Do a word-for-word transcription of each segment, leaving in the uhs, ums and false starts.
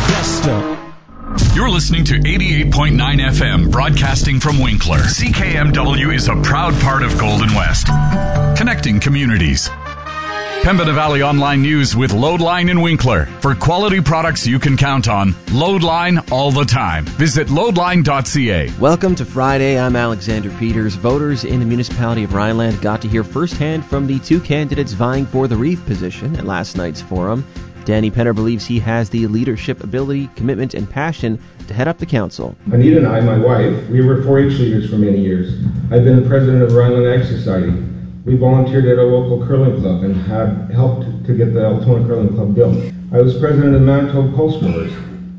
Gusto. You're listening to eighty-eight point nine F M, broadcasting from Winkler. C K M W is a proud part of Golden West, connecting communities. Pembina Valley Online News with Loadline in Winkler. For quality products you can count on, Loadline all the time. Visit loadline dot c a. Welcome to Friday. I'm Alexander Peters. Voters in the municipality of Rhineland got to hear firsthand from the two candidates vying for the Reeve position at last night's forum. Danny Penner believes he has the leadership ability, commitment, and passion to head up the council. Anita and I, my wife, we were four H leaders for many years. I've been the president of Rhineland Ag Society. We volunteered at a local curling club and had helped to get the Altona Curling Club built. I was president of Manitoba Pulse Growers.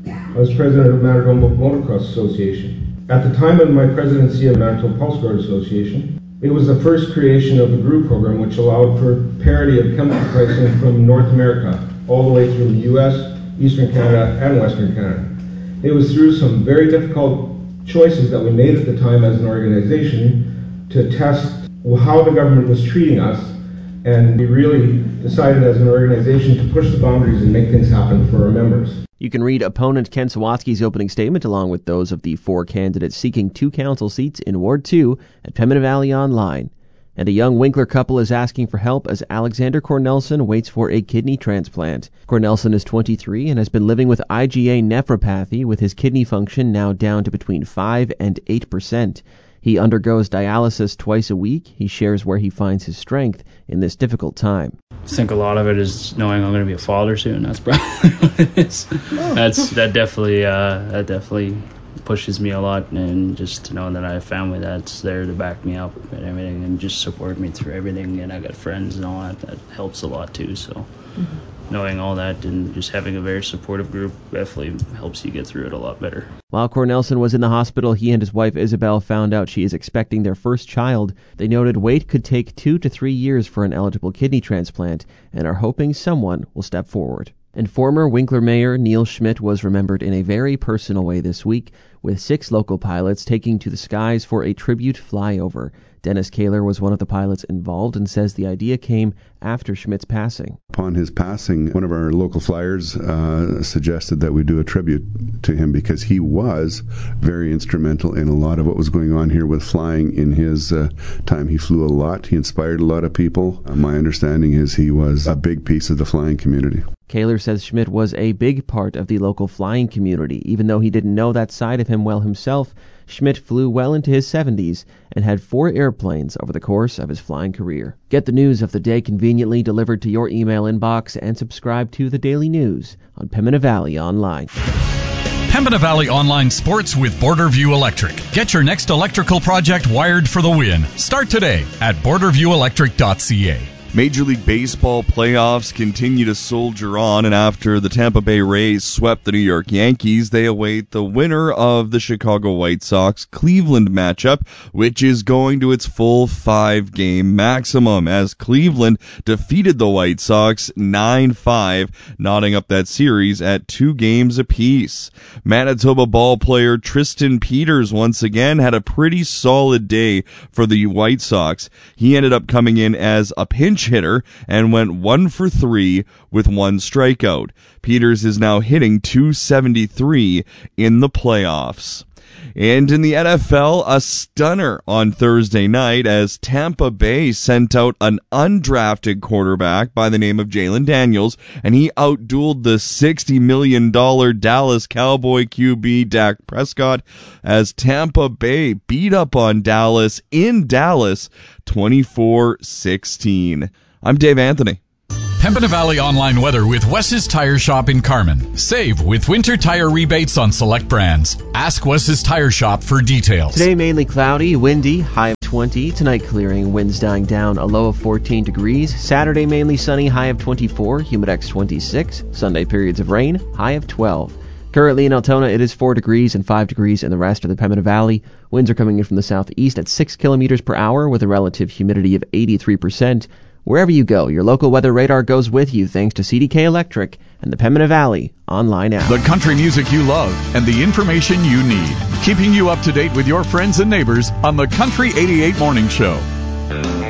I was president of Manitoba Motocross Association. At the time of my presidency of Manitoba Pulse Growers Association, it was the first creation of the G R U program, which allowed for parity of chemical pricing from North America all the way through the U S, Eastern Canada, and Western Canada. It was through some very difficult choices that we made at the time as an organization to test how the government was treating us, and we really decided as an organization to push the boundaries and make things happen for our members. You can read opponent Ken Sawatsky's opening statement along with those of the four candidates seeking two council seats in Ward two at Pembina Valley Online. And a young Winkler couple is asking for help as Alexander Cornelson waits for a kidney transplant. Cornelson is twenty-three and has been living with I G A nephropathy, with his kidney function now down to between five and eight percent. He undergoes dialysis twice a week. He shares where he finds his strength in this difficult time. I think a lot of it is knowing I'm going to be a father soon. That's probably what it is. Oh. That's that definitely uh, that definitely pushes me a lot, and just to know that I have family that's there to back me up and everything, and just support me through everything. And I got friends and all that. That helps a lot too. So mm-hmm. knowing all that and just having a very supportive group definitely helps you get through it a lot better. While Cornelson was in the hospital, he and his wife Isabel found out she is expecting their first child. They noted wait could take two to three years for an eligible kidney transplant and are hoping someone will step forward. And former Winkler Mayor Neil Schmidt was remembered in a very personal way this week, with six local pilots taking to the skies for a tribute flyover. Dennis Kaler was one of the pilots involved and says the idea came after Schmidt's passing. Upon his passing, one of our local flyers uh, suggested that we do a tribute to him because he was very instrumental in a lot of what was going on here with flying in his uh, time. He flew a lot. He inspired a lot of people. Uh, my understanding is he was a big piece of the flying community. Kaler says Schmidt was a big part of the local flying community. Even though he didn't know that side of him well himself, Schmidt flew well into his seventies and had four airplanes over the course of his flying career. Get the news of the day conveniently delivered to your email inbox and subscribe to the Daily News on Pembina Valley Online. Pembina Valley Online Sports with Borderview Electric. Get your next electrical project wired for the win. Start today at border view electric dot c a. Major League Baseball playoffs continue to soldier on, and after the Tampa Bay Rays swept the New York Yankees, they await the winner of the Chicago White Sox-Cleveland matchup, which is going to its full five-game maximum, as Cleveland defeated the White Sox nine five, knotting up that series at two games apiece. Manitoba ball player Tristan Peters once again had a pretty solid day for the White Sox. He ended up coming in as a pinch hitter and went one for three with one strikeout. Peters is now hitting two seventy-three in the playoffs. And in the N F L, a stunner on Thursday night as Tampa Bay sent out an undrafted quarterback by the name of Jalen Daniels, and he outdueled the sixty million dollars Dallas Cowboy Q B Dak Prescott as Tampa Bay beat up on Dallas in Dallas twenty-four sixteen. I'm Dave Anthony. Pembina Valley Online weather with Wes's Tire Shop in Carman. Save with winter tire rebates on select brands. Ask Wes's Tire Shop for details. Today mainly cloudy, windy, high of twenty. Tonight clearing, winds dying down, a low of fourteen degrees. Saturday mainly sunny, high of twenty-four, humidex twenty-six. Sunday periods of rain, high of twelve. Currently in Altona, it is four degrees and five degrees in the rest of the Pembina Valley. Winds are coming in from the southeast at six kilometers per hour with a relative humidity of eighty-three percent. Wherever you go, your local weather radar goes with you thanks to C D K Electric and the Pembina Valley Online app. The country music you love and the information you need. Keeping you up to date with your friends and neighbors on the Country eighty-eight Morning Show.